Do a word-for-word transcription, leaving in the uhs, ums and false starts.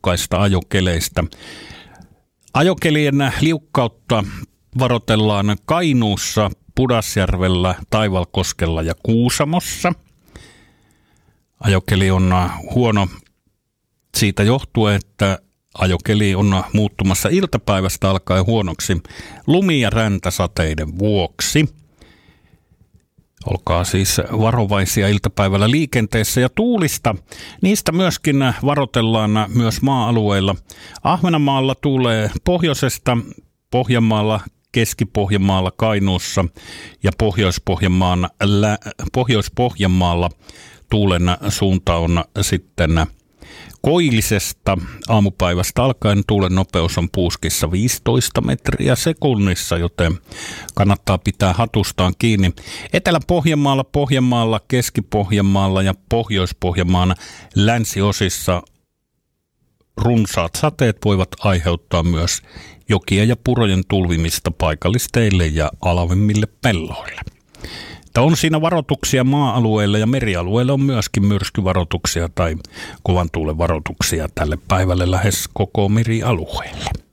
liukkaista ajokeleistä. Ajokelien liukkautta varoitellaan Kainuussa, Pudasjärvellä, Taivalkoskella ja Kuusamossa. Ajokeli on huono siitä johtuen, että ajokeli on muuttumassa iltapäivästä alkaen huonoksi lumi- ja räntäsateiden vuoksi. Olkaa siis varovaisia iltapäivällä liikenteessä ja tuulista. Niistä myöskin varoitellaan myös maa-alueilla. Ahvenanmaalla tuulee pohjoisesta, Pohjanmaalla, Keski-Pohjanmaalla, Kainuussa ja Pohjois-Pohjanmaan, lä- Pohjois-Pohjanmaalla tuulen suunta on sitten koillisesta. Aamupäivästä alkaen tuulen nopeus on puuskissa viisitoista metriä sekunnissa, joten kannattaa pitää hatustaan kiinni. Etelä-Pohjanmaalla, Pohjanmaalla, Keski-Pohjanmaalla ja Pohjois-Pohjanmaan länsiosissa runsaat sateet voivat aiheuttaa myös jokien ja purojen tulvimista paikallisteille ja alavemmille pelloille. On siinä varoituksia maa-alueille ja merialueille on myöskin myrskyvaroituksia tai kovan tuulen varoituksia tälle päivälle lähes koko merialueelle.